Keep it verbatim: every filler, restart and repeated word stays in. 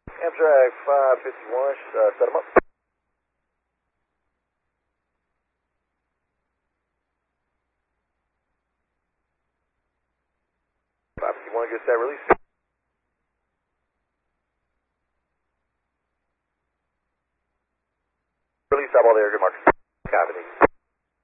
Amtrak five fifty-one, uh, set them up. five fifty-one, get that release. Release, stop all there, good mark. Copy.